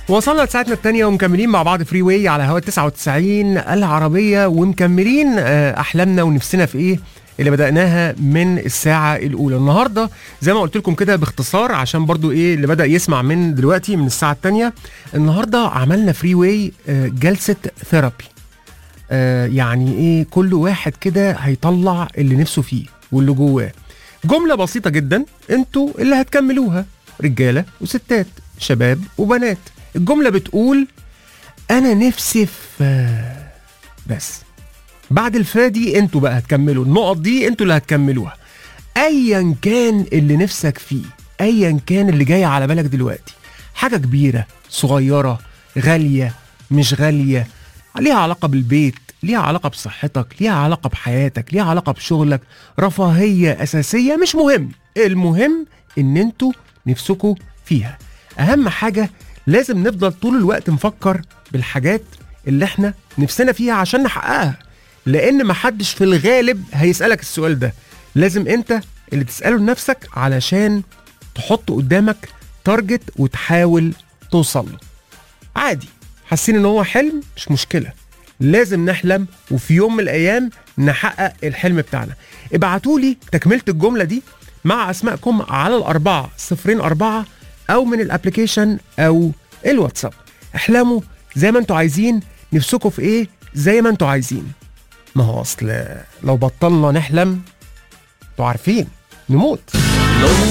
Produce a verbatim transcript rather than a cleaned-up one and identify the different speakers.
Speaker 1: وصلنا لساعتنا الثانية ومكملين مع بعض فري واي على هوا تسعة وتسعين العربية، ومكملين أحلامنا ونفسنا في إيه اللي بدأناها من الساعة الأولى. النهاردة زي ما قلت لكم كده باختصار، عشان برضو إيه اللي بدأ يسمع من دلوقتي من الساعة الثانية. النهاردة عملنا فري واي جلسة ثيرابي. يعني إيه، كل واحد كده هيطلع اللي نفسه فيه واللي جواه. جملة بسيطة جدا انتوا اللي هتكملوها، رجالة وستات، شباب وبنات. الجملة بتقول أنا نفسي في، بس بعد الفادي انتوا بقى هتكملوا النقط دي، انتوا اللي هتكملوها. أيا كان اللي نفسك فيه، أيا كان اللي جاي على بالك دلوقتي، حاجة كبيرة صغيرة غالية مش غالية، ليها علاقة بالبيت، ليها علاقة بصحتك، ليها علاقة بحياتك، ليها علاقة بشغلك، رفاهية أساسية، مش مهم. المهم إن انتوا نفسكوا فيها. أهم حاجة لازم نفضل طول الوقت نفكر بالحاجات اللي احنا نفسنا فيها عشان نحققها، لأن محدش في الغالب هيسألك السؤال ده. لازم انت اللي تسأله لنفسك علشان تحط قدامك تارجت وتحاول توصل له. عادي، حاسين ان هو حلم، مش مشكلة، لازم نحلم وفي يوم من الأيام نحقق الحلم بتاعنا. ابعتولي تكملة الجملة دي مع أسمائكم على الأربعة صفرين أربعة أو من الابليكيشن أو الواتساب. احلموا زي ما انتوا عايزين، نفسكوا في ايه زي ما انتوا عايزين. ما هو أصل لو بطلنا نحلم انتوا عارفين نموت.